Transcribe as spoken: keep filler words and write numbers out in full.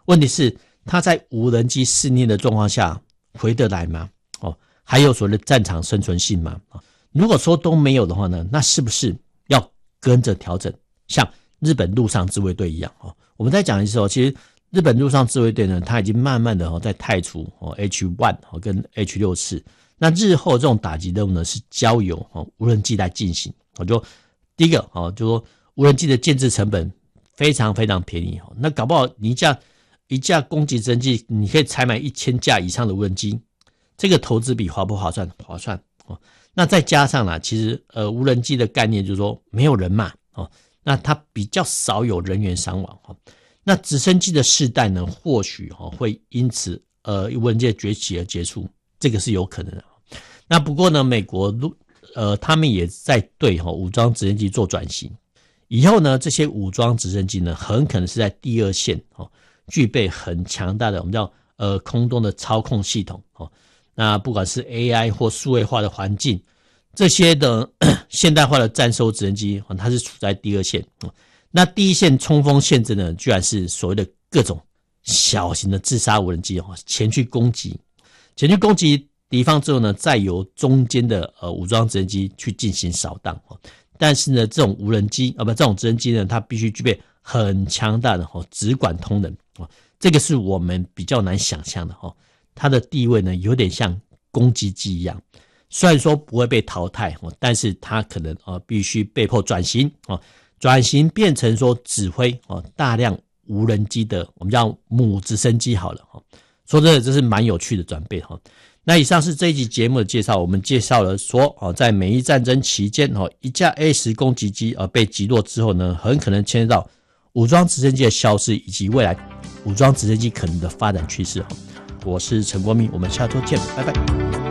问题是它在无人机试炼的状况下回得来吗？哦，还有所谓的战场生存性吗？如果说都没有的话呢，那是不是要跟着调整，像日本陆上自卫队一样？哦，我们在讲的时候，其实日本陆上自卫队呢，它已经慢慢的在汰除 H 一 跟 H 六四，那日后这种打击任务呢，是交由无人机来进行。我就第一个就说无人机的建制成本非常非常便宜，那搞不好你一架一架攻击直升机，你可以采买一千架以上的无人机，这个投资比划不划算？划算。那再加上啦，其实呃无人机的概念就是说没有人嘛，哦，那它比较少有人员伤亡，哦，那直升机的世代呢，或许哦会因此呃无人机的崛起而结束，这个是有可能的。那不过呢，美国呃他们也在对哈武装直升机做转型，以后呢这些武装直升机呢，很可能是在第二线哦具备很强大的我们叫呃空中的操控系统哦。那不管是 A I 或数位化的环境，这些的现代化的战收直升机，它是处在第二线。那第一线冲锋陷阵呢，居然是所谓的各种小型的自杀无人机前去攻击，前去攻击敌方之后呢，再由中间的呃武装直升机去进行扫荡。但是呢，这种无人机啊不，这种直升机呢，它必须具备很强大的直管通能，这个是我们比较难想象的哈。它的地位呢，有点像攻击机一样，虽然说不会被淘汰，但是它可能呃必须被迫转型，转型变成说指挥大量无人机的我们叫母直升机好了。说真的，这是蛮有趣的转变。那以上是这一集节目的介绍，我们介绍了说在美伊战争期间一架 A 十 攻击机被击落之后呢，很可能牵涉到武装直升机的消失，以及未来武装直升机可能的发展趋势。我是陈国民，我们下周见，拜拜。